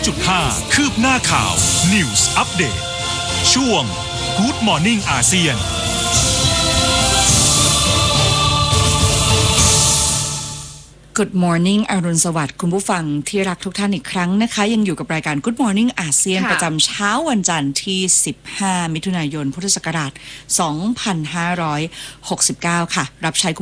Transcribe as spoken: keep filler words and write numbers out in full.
จุดห้า คืบหน้าข่าว News Update ช่วง Good Morning อาเซียน Good morning อรุณสวัสดิ์คุณผู้ฟังที่รักทุกท่านอีกครั้งนะคะยังอยู่กับรายการ Good morning อาเซียนประจำเช้าวันจันทร์ที่สิบห้ามิถุนายนพุทธศักราชสองพันห้าร้อยหกสิบเก้าค่ะรับใช้